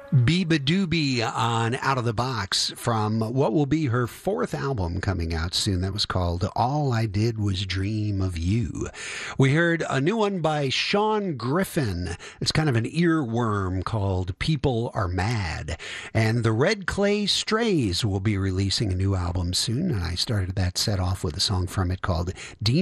Biba Doobie on Out of the Box from what will be her fourth album coming out soon. That was called All I Did Was Dream of You. We heard a new one by Sean Griffin. It's kind of an earworm called People Are Mad. And the Red Clay Strays will be releasing a new album soon. And I started that set off with a song from it called